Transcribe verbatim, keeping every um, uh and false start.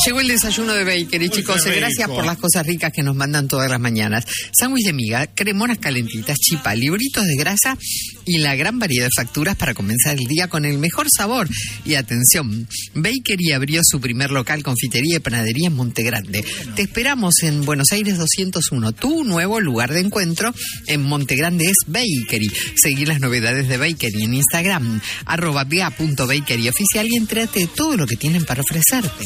Llegó el desayuno de Bakery, chicos. Gracias por las cosas ricas que nos mandan todas las mañanas. Sándwich de miga, cremonas calentitas, chipa, libritos de grasa y la gran variedad de facturas para comenzar el día con el mejor sabor. Y atención, Bakery abrió su primer local, confitería y panadería en Montegrande. Te esperamos en Buenos Aires doscientos uno, tu nuevo lugar de encuentro en Montegrande es Bakery. Seguí las novedades de Bakery en Instagram, arroba ba punto bakery oficial y entérate de todo lo que tienen para ofrecerte.